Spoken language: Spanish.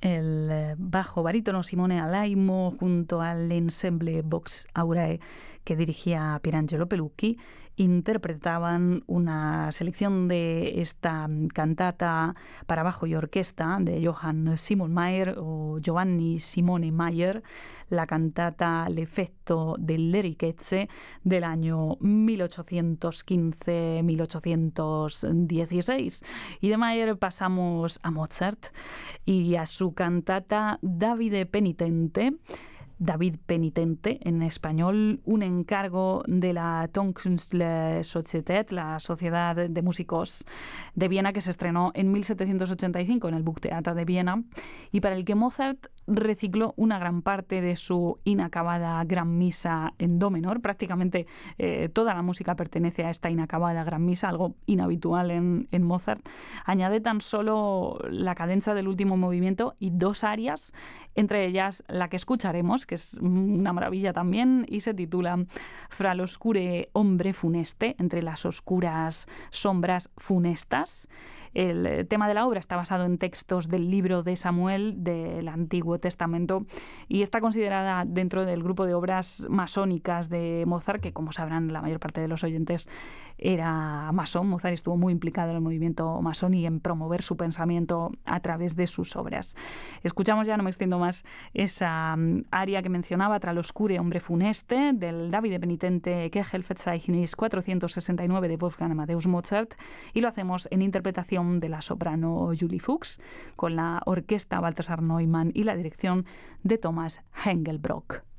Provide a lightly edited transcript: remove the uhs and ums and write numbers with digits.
el bajo barítono Simone Alaimo junto al ensemble Vox Aurae que dirigía Pierangelo Pelucchi interpretaban una selección de esta cantata para bajo y orquesta de Johann Simon Mayer o Giovanni Simone Mayer, la cantata L'effetto dell'Erichezze del año 1815-1816. Y de Mayer pasamos a Mozart y a su cantata Davide Penitente. David Penitente, en español, un encargo de la Tonkünstlersocietät, la Sociedad de Músicos de Viena, que se estrenó en 1785 en el Burgtheater de Viena y para el que Mozart recicló una gran parte de su inacabada Gran Misa en do menor. Prácticamente toda la música pertenece a esta inacabada Gran Misa, algo inhabitual en Mozart. Añade tan solo la cadenza del último movimiento y dos arias, entre ellas la que escucharemos, que es una maravilla también, y se titula Fra l'oscure ombre funeste, entre las oscuras sombras funestas. El tema de la obra está basado en textos del libro de Samuel del Antiguo Testamento y está considerada dentro del grupo de obras masónicas de Mozart, que como sabrán la mayor parte de los oyentes era masón. Mozart estuvo muy implicado en el movimiento masón y en promover su pensamiento a través de sus obras. Escuchamos ya, no me extiendo más, esa aria que mencionaba, Tra l'oscure ombre funeste, del Davide Penitente Kegelverzeichnis 469 de Wolfgang Amadeus Mozart, y lo hacemos en interpretación de la soprano Julie Fuchs, con la orquesta Balthasar Neumann y la dirección de Thomas Hengelbrock.